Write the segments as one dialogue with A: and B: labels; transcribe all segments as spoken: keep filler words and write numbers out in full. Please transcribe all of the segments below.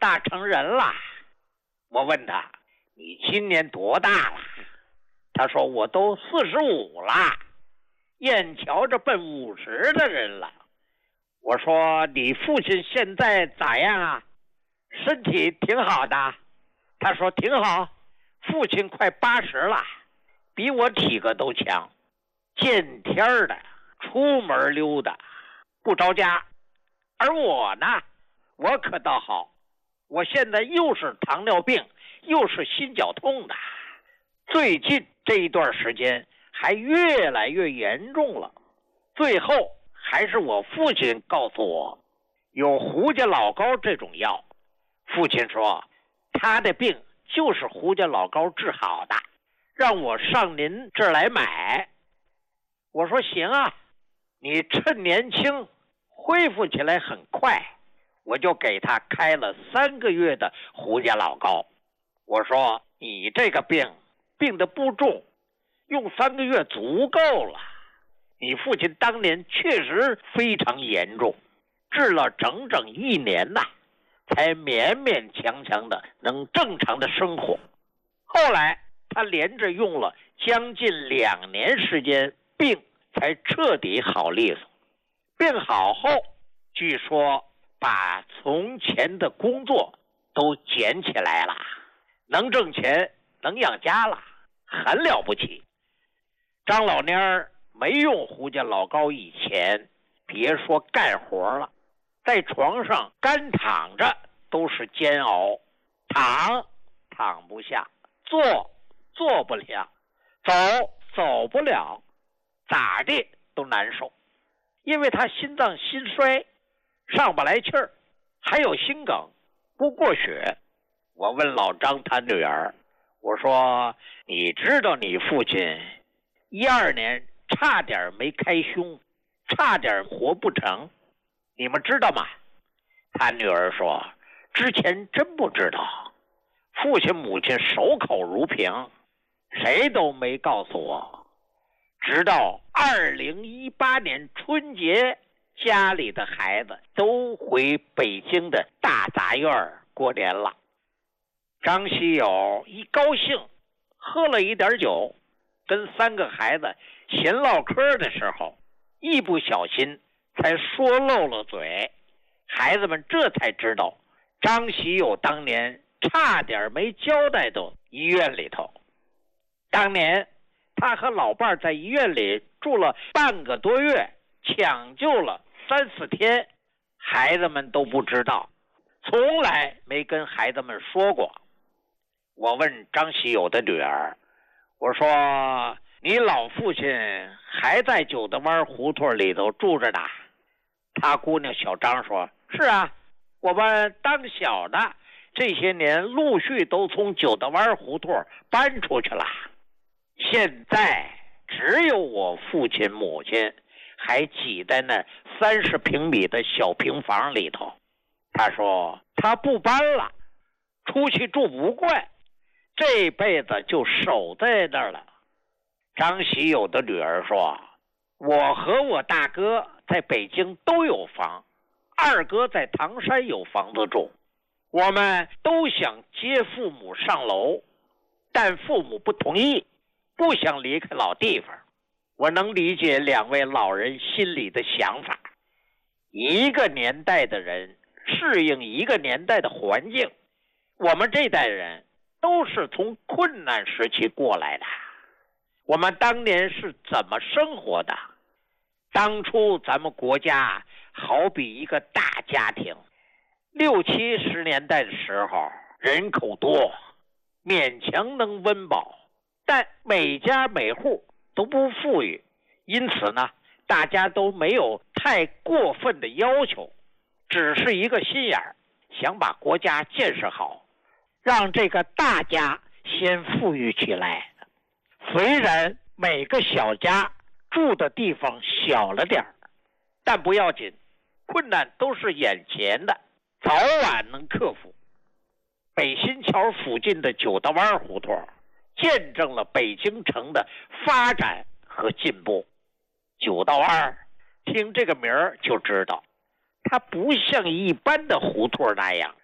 A: 大成人了。我问他，你今年多大了？他说，我都四十五了，眼瞧着奔五十的人了。我说，你父亲现在咋样啊？身体挺好的。他说挺好，父亲快八十了，比我体格都强，见天儿的，出门溜达，不着家。而我呢，我可倒好，我现在又是糖尿病，又是心绞痛的，最近这一段时间还越来越严重了。最后还是我父亲告诉我，有胡家老膏这种药。父亲说，他的病就是胡家老膏治好的，让我上您这儿来买。我说行啊，你趁年轻恢复起来很快，我就给他开了三个月的胡家老膏。我说你这个病病得不重，用三个月足够了。你父亲当年确实非常严重，治了整整一年呐，才勉勉强强的能正常的生活。后来他连着用了将近两年时间，病才彻底好利索。病好后，据说把从前的工作都捡起来了，能挣钱，能养家了，很了不起。张老蔫儿没用胡家老膏以前，别说干活了，在床上干躺着都是煎熬，躺躺不下，坐坐不了，走走不了，咋地都难受。因为他心脏心衰，上不来气儿，还有心梗，不过血。我问老张他女儿，我说你知道你父亲一二年差点没开胸，差点活不成，你们知道吗？他女儿说，之前真不知道，父亲母亲守口如瓶，谁都没告诉我。直到二零一八年春节，家里的孩子都回北京的大杂院过年了。张喜友一高兴，喝了一点酒，跟三个孩子闲唠嗑的时候，一不小心才说漏了嘴。孩子们这才知道，张喜友当年差点没交代到医院里头。当年他和老伴在医院里住了半个多月，抢救了三四天，孩子们都不知道，从来没跟孩子们说过。我问张喜友的女儿，我说你老父亲还在九德湾胡同里头住着呢？他姑娘小张说，是啊，我们当小的这些年陆续都从九德湾胡同搬出去了，现在只有我父亲母亲还挤在那三十平米的小平房里头。他说他不搬了，出去住不惯，这辈子就守在那儿了。张喜友的女儿说，我和我大哥在北京都有房，二哥在唐山有房子住，我们都想接父母上楼，但父母不同意，不想离开老地方。我能理解两位老人心里的想法，一个年代的人适应一个年代的环境，我们这代人都是从困难时期过来的，我们当年是怎么生活的？当初咱们国家好比一个大家庭，六七十年代的时候人口多，勉强能温饱，但每家每户都不富裕，因此呢，大家都没有太过分的要求，只是一个心眼儿，想把国家建设好，让这个大家先富裕起来。虽然每个小家住的地方小了点儿，但不要紧，困难都是眼前的，早晚能克服。北新桥附近的九德湾胡同见证了北京城的发展和进步。九道湾听这个名儿就知道，它不像一般的胡同那样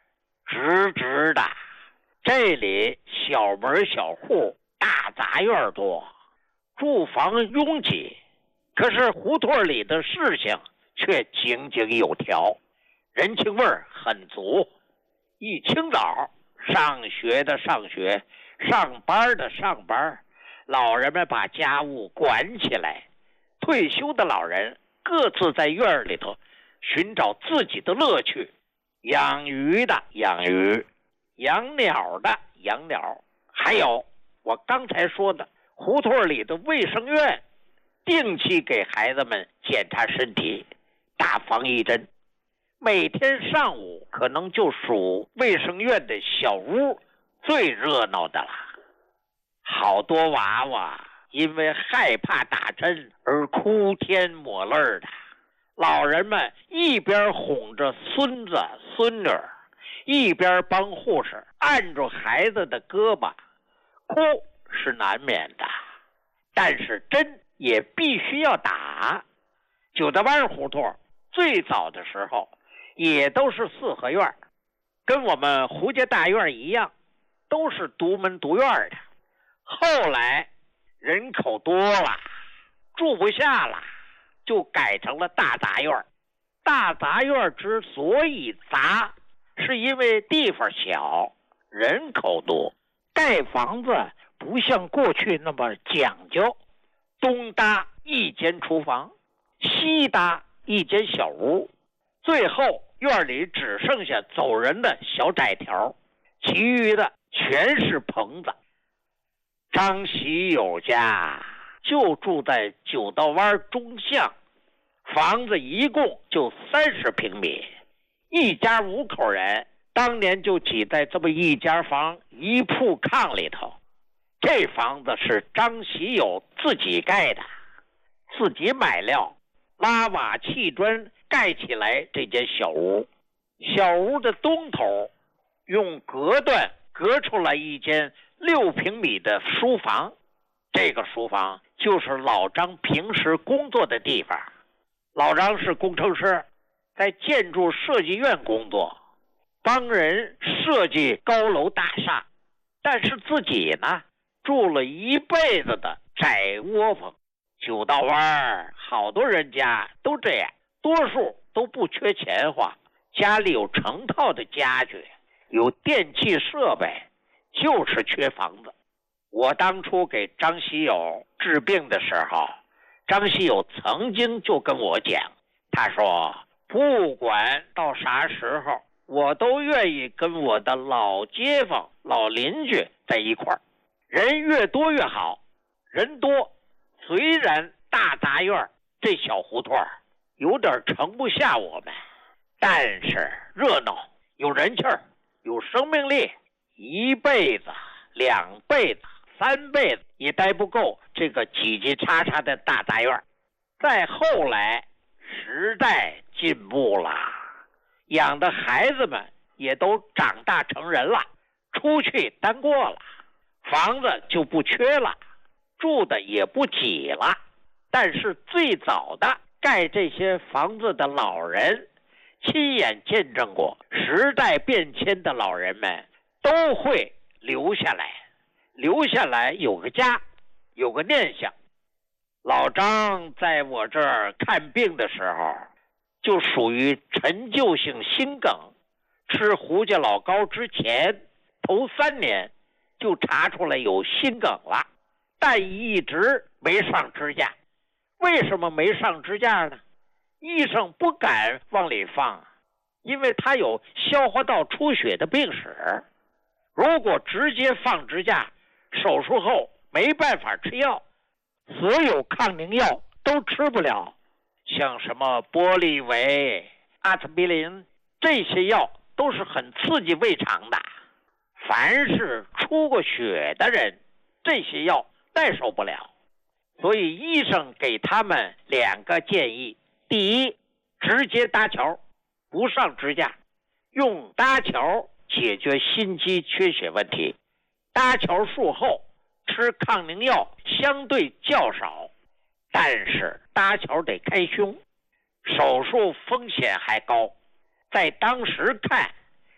A: 直直的。这里小门小户，大杂院多，住房拥挤，可是胡同里的事情却井井有条，人情味儿很足。一清早，上学的上学，上班的上班，老人们把家务管起来，退休的老人各自在院里头寻找自己的乐趣，养鱼的养鱼，养鸟的养鸟，还有我刚才说的胡同里的卫生院，定期给孩子们检查身体，打防疫针。每天上午可能就属卫生院的小屋最热闹的了，好多娃娃因为害怕打针而哭天抹泪的，老人们一边哄着孙子孙女，一边帮护士按住孩子的胳膊，哭是难免的，但是针也必须要打。九道湾胡同最早的时候也都是四合院，跟我们胡家大院一样，都是独门独院的。后来人口多了，住不下了，就改成了大杂院。大杂院之所以杂，是因为地方小，人口多，盖房子不像过去那么讲究，东搭一间厨房，西搭一间小屋，最后院里只剩下走人的小窄条，其余的全是棚子。张喜友家就住在九道湾中巷，房子一共就三十平米，一家五口人当年就挤在这么一间房一铺炕里头。这房子是张喜友自己盖的，自己买料，拉瓦砌砖盖起来这间小屋。小屋的东头用隔断隔出来一间六平米的书房，这个书房就是老张平时工作的地方。老张是工程师，在建筑设计院工作，帮人设计高楼大厦，但是自己呢住了一辈子的窄窝棚。九道湾好多人家都这样，多数都不缺钱花，家里有成套的家具，有电器设备，就是缺房子。我当初给张喜友治病的时候，张喜友曾经就跟我讲，他说不管到啥时候，我都愿意跟我的老街坊老邻居在一块儿，人越多越好。人多虽然大杂院这小胡同有点盛不下我们，但是热闹，有人气儿，有生命力，一辈子两辈子三辈子也待不够这个挤挤叉叉的大杂院。再后来时代进步了，养的孩子们也都长大成人了，出去单过了，房子就不缺了，住的也不挤了。但是最早的盖这些房子的老人，亲眼见证过时代变迁的老人们都会留下来，留下来有个家，有个念想。老张在我这儿看病的时候，就属于陈旧性心梗，吃胡家老膏之前头三年就查出来有心梗了，但一直没上支架。为什么没上支架呢？医生不敢往里放，因为他有消化道出血的病史。如果直接放支架，手术后没办法吃药，所有抗凝药都吃不了，像什么玻利维、阿司匹林这些药都是很刺激胃肠的，凡是出过血的人，这些药耐受不了。所以医生给他们两个建议：第一，直接搭桥，不上支架，用搭桥解决心肌缺血问题。搭桥术后吃抗凝药相对较少，但是搭桥得开胸，手术风险还高。在当时看，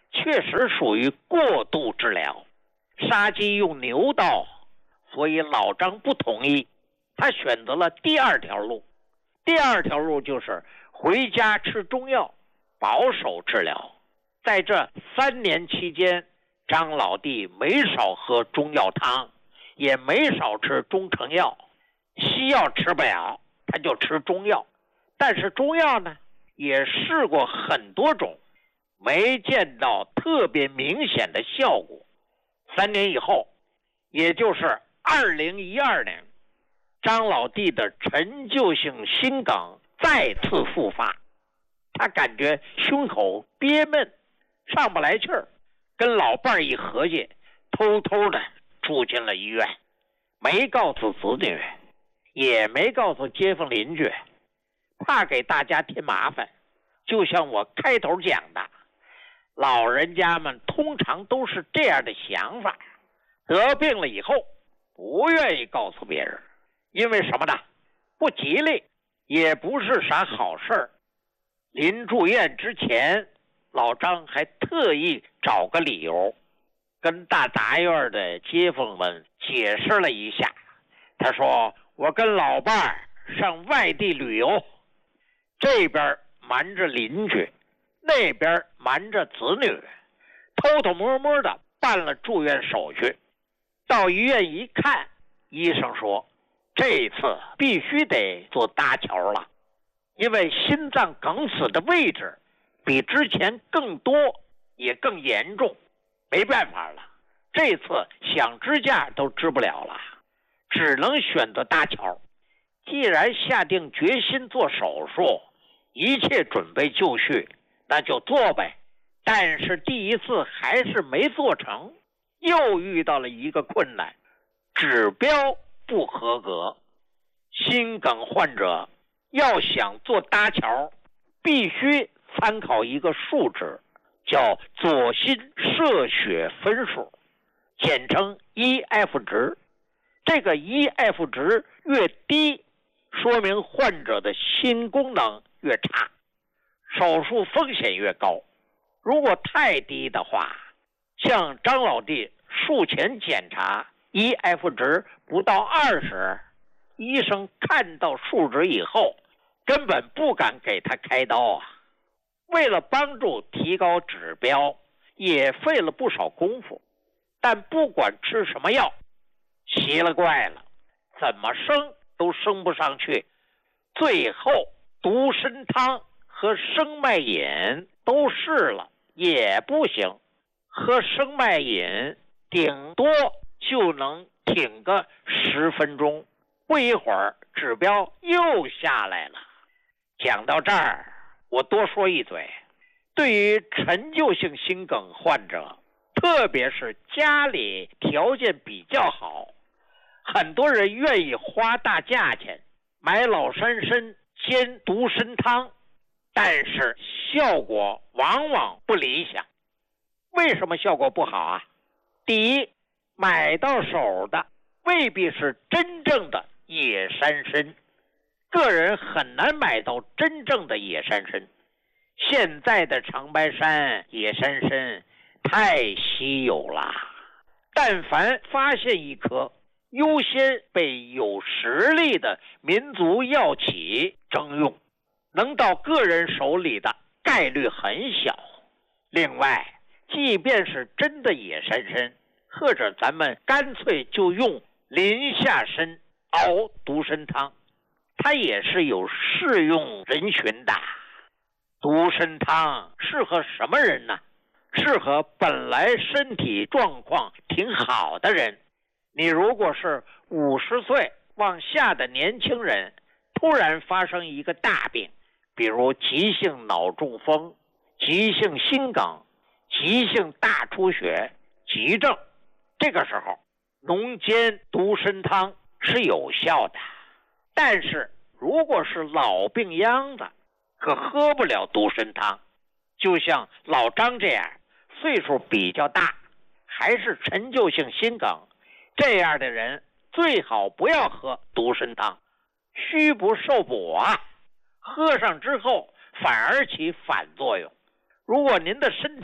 A: 确实属于过度治疗。杀鸡用牛刀，所以老张不同意，他选择了第二条路。第二条路就是回家吃中药，保守治疗。在这三年期间，张老弟没少喝中药汤，也没少吃中成药。西药吃不了，他就吃中药。但是中药呢，也试过很多种，没见到特别明显的效果。三年以后，也就是二零一二年，张老弟的陈旧性心梗再次复发，他感觉胸口憋闷，上不来气儿，跟老伴儿一合计，偷偷的住进了医院，没告诉子女，也没告诉街坊邻居，怕给大家添麻烦。就像我开头讲的，老人家们通常都是这样的想法，得病了以后不愿意告诉别人，因为什么呢？不吉利，也不是啥好事儿。临住院之前，老张还特意找个理由跟大杂院的街坊们解释了一下。他说，我跟老伴儿上外地旅游，这边瞒着邻居，那边瞒着子女，偷偷摸摸的办了住院手续。到医院一看，医生说这次必须得做搭桥了，因为心脏梗死的位置比之前更多也更严重，没办法了，这次想支架都支不了了，只能选择搭桥。既然下定决心做手术，一切准备就绪，那就做呗。但是第一次还是没做成，又遇到了一个困难，指标不合格。心梗患者要想做搭桥，必须参考一个数值，叫左心射血分数，简称 E F 值。这个 E F 值越低，说明患者的心功能越差，手术风险越高。如果太低的话，像张老弟术前检查 E F 值不到二十，医生看到数值以后根本不敢给他开刀啊。为了帮助提高指标，也费了不少功夫，但不管吃什么药，奇了怪了，怎么升都升不上去。最后独参汤和生脉饮都试了，也不行。喝生脉饮顶多就能挺个十分钟，不一会儿指标又下来了。讲到这儿，我多说一嘴，对于陈旧性心梗患者，特别是家里条件比较好，很多人愿意花大价钱买老山参煎独参汤，但是效果往往不理想。为什么效果不好啊？第一，买到手的未必是真正的野山参，个人很难买到真正的野山参。现在的长白山野山参太稀有了，但凡发现一颗，优先被有实力的民族药企征用，能到个人手里的概率很小。另外，即便是真的野山参，或者咱们干脆就用林下参熬独参汤，它也是有适用人群的。独参汤适合什么人呢？适合本来身体状况挺好的人。你如果是五十岁往下的年轻人，突然发生一个大病，比如急性脑中风、急性心梗、急性大出血、急症，这个时候浓煎独参汤是有效的。但是如果是老病秧子，可喝不了独参汤。就像老张这样岁数比较大，还是陈旧性心梗，这样的人最好不要喝独参汤，虚不受补啊，喝上之后反而起反作用。如果您的身体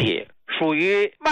A: 属于慢